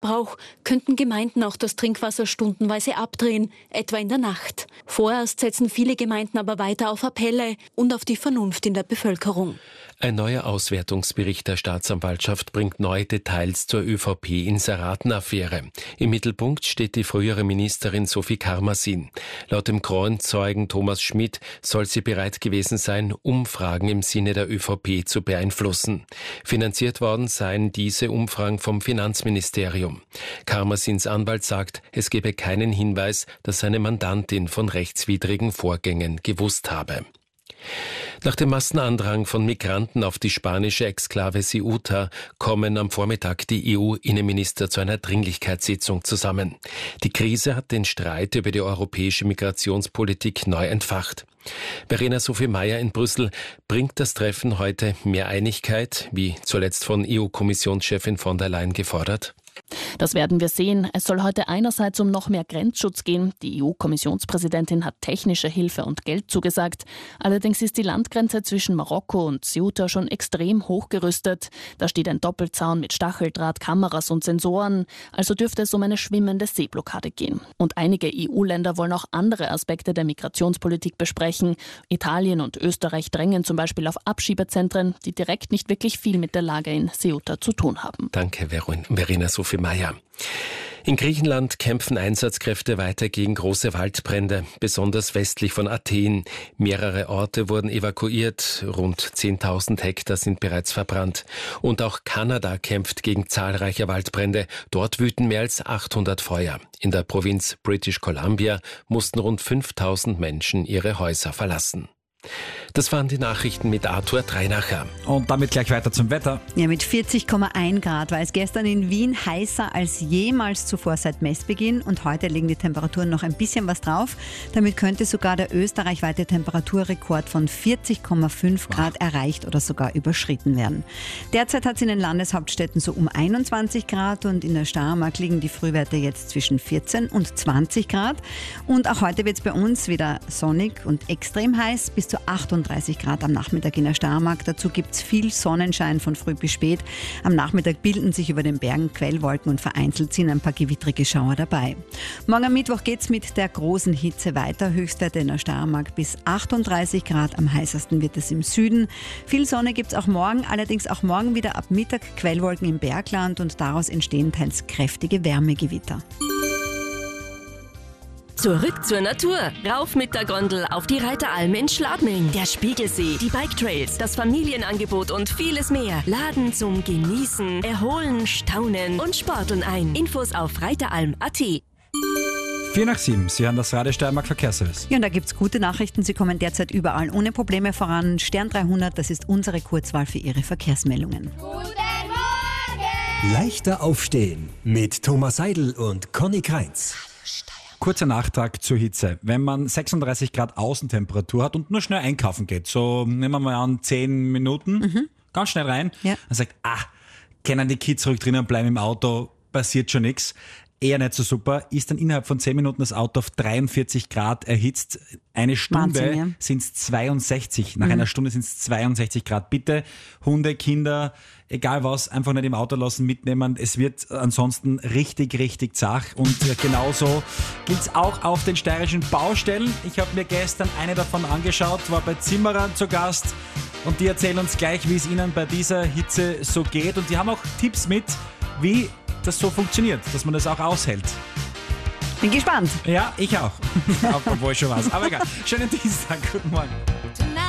Brauch könnten Gemeinden auch das Trinkwasser stundenweise abdrehen, etwa in der Nacht. Vorerst setzen viele Gemeinden aber weiter auf Appelle und auf die Vernunft in der Bevölkerung. Ein neuer Auswertungsbericht der Staatsanwaltschaft bringt neue Details zur ÖVP-Inseraten-Affäre. Im Mittelpunkt steht die frühere Ministerin Sophie Karmasin. Laut dem Kronzeugen Thomas Schmidt soll sie bereit gewesen sein, Umfragen im Sinne der ÖVP zu beeinflussen. Finanziert worden seien diese Umfragen vom Finanzministerium. Karmasins Anwalt sagt, es gebe keinen Hinweis, dass seine Mandantin von rechtswidrigen Vorgängen gewusst habe. Nach dem Massenandrang von Migranten auf die spanische Exklave Ceuta kommen am Vormittag die EU-Innenminister zu einer Dringlichkeitssitzung zusammen. Die Krise hat den Streit über die europäische Migrationspolitik neu entfacht. Verena Sophie Mayer in Brüssel, bringt das Treffen heute mehr Einigkeit, wie zuletzt von EU-Kommissionschefin von der Leyen gefordert? Das werden wir sehen. Es soll heute einerseits um noch mehr Grenzschutz gehen. Die EU-Kommissionspräsidentin hat technische Hilfe und Geld zugesagt. Allerdings ist die Landgrenze zwischen Marokko und Ceuta schon extrem hochgerüstet. Da steht ein Doppelzaun mit Stacheldraht, Kameras und Sensoren. Also dürfte es um eine schwimmende Seeblockade gehen. Und einige EU-Länder wollen auch andere Aspekte der Migrationspolitik besprechen. Italien und Österreich drängen zum Beispiel auf Abschiebezentren, die direkt nicht wirklich viel mit der Lage in Ceuta zu tun haben. Danke, Verena Sophie Mayer. In Griechenland kämpfen Einsatzkräfte weiter gegen große Waldbrände, besonders westlich von Athen. Mehrere Orte wurden evakuiert, rund 10.000 Hektar sind bereits verbrannt. Und auch Kanada kämpft gegen zahlreiche Waldbrände. Dort wüten mehr als 800 Feuer. In der Provinz British Columbia mussten rund 5.000 Menschen ihre Häuser verlassen. Das waren die Nachrichten mit Arthur Dreinacher. Und damit gleich weiter zum Wetter. Ja, mit 40,1 Grad war es gestern in Wien heißer als jemals zuvor seit Messbeginn und heute liegen die Temperaturen noch ein bisschen was drauf. Damit könnte sogar der österreichweite Temperaturrekord von 40,5 Grad erreicht oder sogar überschritten werden. Derzeit hat es in den Landeshauptstädten so um 21 Grad und in der Steiermark liegen die Frühwerte jetzt zwischen 14 und 20 Grad. Und auch heute wird es bei uns wieder sonnig und extrem heiß, bis zu 38 Grad am Nachmittag in der Steiermark. Dazu gibt es viel Sonnenschein von früh bis spät. Am Nachmittag bilden sich über den Bergen Quellwolken und vereinzelt sind ein paar gewittrige Schauer dabei. Morgen am Mittwoch geht es mit der großen Hitze weiter. Höchstwerte in der Steiermark bis 38 Grad. Am heißesten wird es im Süden. Viel Sonne gibt es auch morgen, allerdings auch morgen wieder ab Mittag Quellwolken im Bergland und daraus entstehen teils kräftige Wärmegewitter. Zurück zur Natur. Rauf mit der Gondel auf die Reiteralm in Schladming. Der Spiegelsee, die Bike-Trails, das Familienangebot und vieles mehr laden zum Genießen, Erholen, Staunen und Sporteln ein. Infos auf reiteralm.at. 4:07, Sie hören das Radio Steiermark Verkehrsservice. Ja, und da gibt es gute Nachrichten. Sie kommen derzeit überall ohne Probleme voran. Stern 300, das ist unsere Kurzwahl für Ihre Verkehrsmeldungen. Guten Morgen! Leichter aufstehen mit Thomas Seidel und Conny Kreitz. Kurzer Nachtrag zur Hitze. Wenn man 36 Grad Außentemperatur hat und nur schnell einkaufen geht, so nehmen wir mal an 10 Minuten, ganz schnell rein, dann sagt, können die Kids ruhig drinnen bleiben im Auto, passiert schon nichts. Eher nicht so super, ist dann innerhalb von 10 Minuten das Auto auf 43 Grad erhitzt. Eine Stunde sind es 62, nach einer Stunde sind es 62 Grad. Bitte Hunde, Kinder, egal was, einfach nicht im Auto lassen, mitnehmen. Es wird ansonsten richtig, richtig zach. Und genauso gilt's auch auf den steirischen Baustellen. Ich habe mir gestern eine davon angeschaut, war bei Zimmerern zu Gast und die erzählen uns gleich, wie es ihnen bei dieser Hitze so geht. Und die haben auch Tipps mit, wie das so funktioniert, dass man das auch aushält. Bin gespannt. Ja, ich auch. Obwohl ich schon was. Aber egal. Schönen Dienstag. Guten Morgen.